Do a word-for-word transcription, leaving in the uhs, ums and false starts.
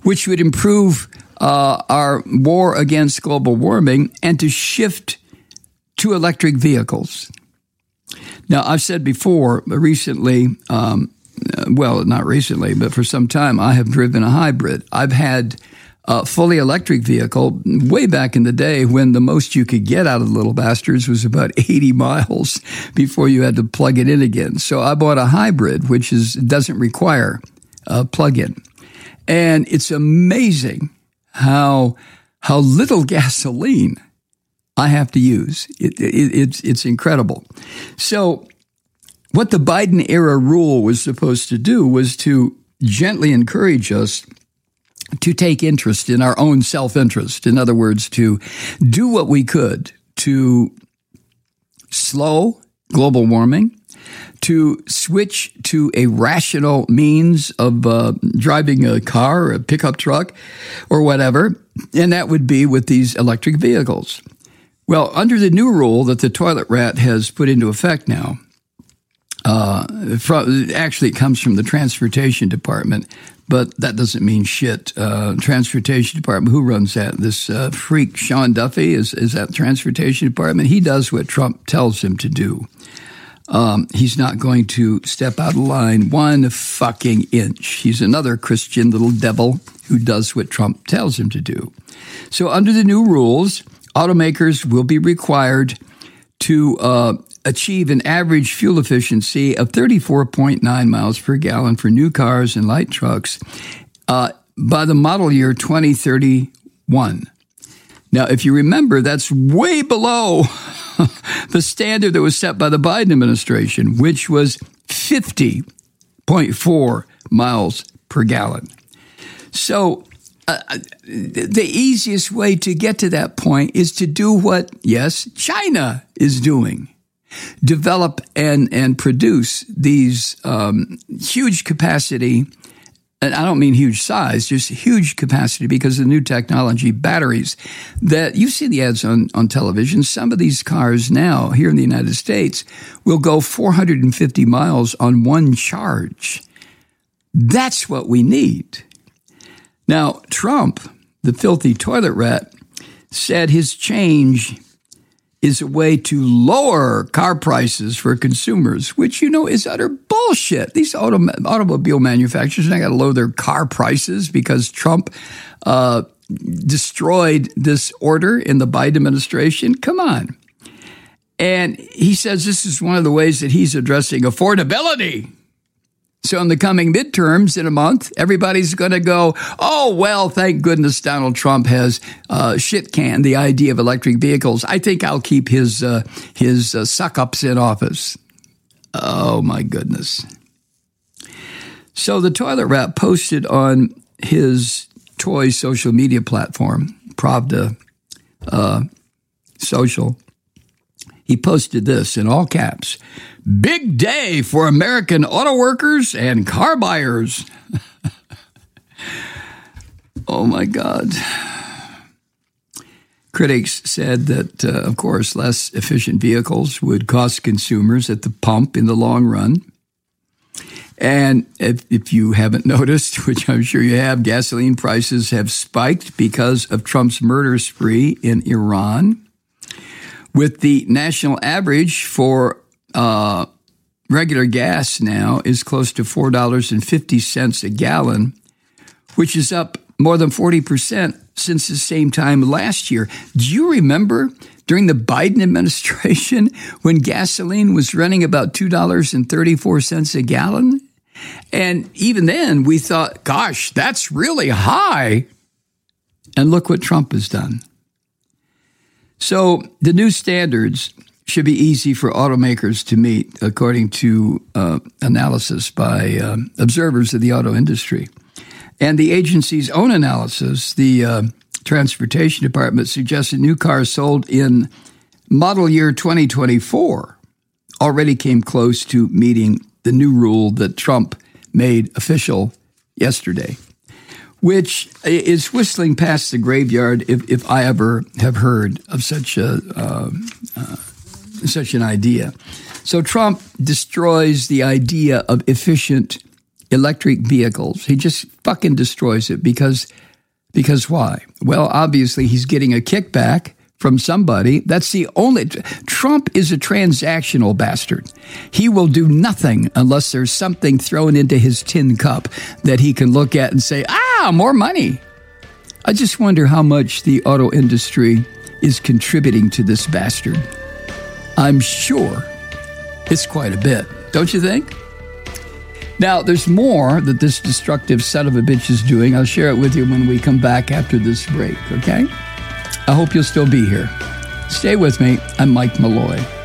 which would improve uh, our war against global warming and to shift to electric vehicles. Now, I've said before, recently, um, well, not recently, but for some time, I have driven a hybrid. I've had a fully electric vehicle way back in the day when the most you could get out of the little bastards was about eighty miles before you had to plug it in again. So I bought a hybrid, which is doesn't require a plug-in. And it's amazing how how little gasoline I have to use. It, it, it's it's incredible. So what the Biden era rule was supposed to do was to gently encourage us to take interest in our own self-interest. In other words, to do what we could to slow global warming, to switch to a rational means of uh, driving a car or a pickup truck or whatever, and that would be with these electric vehicles. Well, under the new rule that the toilet rat has put into effect now, uh, from, actually it comes from the Transportation Department, but that doesn't mean shit. Uh, Transportation Department, who runs that? This uh, freak Sean Duffy is, is that Transportation Department. He does what Trump tells him to do. Um, he's not going to step out of line one fucking inch. He's another Christian little devil who does what Trump tells him to do. So under the new rules, automakers will be required to uh, achieve an average fuel efficiency of thirty-four point nine miles per gallon for new cars and light trucks uh, by the model year twenty thirty-one. Now, if you remember, that's way below the standard that was set by the Biden administration, which was fifty point four miles per gallon. So uh, the easiest way to get to that point is to do what, yes, China is doing. Develop and, and produce these um, huge capacity, and I don't mean huge size, just huge capacity because of the new technology, batteries that you see the ads on, on television. Some of these cars now here in the United States will go four hundred fifty miles on one charge. That's what we need. Now, Trump, the filthy toilet rat, said his change is a way to lower car prices for consumers, which, you know, is utter bullshit. These auto, automobile manufacturers are not going to lower their car prices because Trump uh, destroyed this order in the Biden administration. Come on. And he says this is one of the ways that he's addressing affordability. So in the coming midterms in a month, everybody's going to go, oh, well, thank goodness Donald Trump has uh, shit-canned the idea of electric vehicles. I think I'll keep his uh, his uh, suck-ups in office. Oh, my goodness. So the toilet rat posted on his toy social media platform, Pravda uh, Social. He posted this in all caps. Big day for American auto workers and car buyers. Oh, my God. Critics said that, uh, of course, less efficient vehicles would cost consumers at the pump in the long run. And if, if you haven't noticed, which I'm sure you have, gasoline prices have spiked because of Trump's murder spree in Iran. With the national average for uh, regular gas now is close to four dollars and fifty cents a gallon, which is up more than forty percent since the same time last year. Do you remember during the Biden administration when gasoline was running about two dollars and thirty-four cents a gallon? And even then we thought, gosh, that's really high. And look what Trump has done. So the new standards should be easy for automakers to meet, according to uh, analysis by uh, observers of the auto industry. And the agency's own analysis, the uh, Transportation Department, suggested new cars sold in model year twenty twenty-four already came close to meeting the new rule that Trump made official yesterday, which is whistling past the graveyard if, if I ever have heard of such a uh, uh, such an idea. So Trump destroys the idea of efficient electric vehicles. He just fucking destroys it because, because why? Well, obviously he's getting a kickback from somebody. That's the only, Trump is a transactional bastard. He will do nothing unless there's something thrown into his tin cup that he can look at and say, ah, more money. I just wonder how much the auto industry is contributing to this bastard. I'm sure it's quite a bit, don't you think? Now, there's more that this destructive son of a bitch is doing. I'll share it with you when we come back after this break, okay? I hope you'll still be here. Stay with me. I'm Mike Malloy.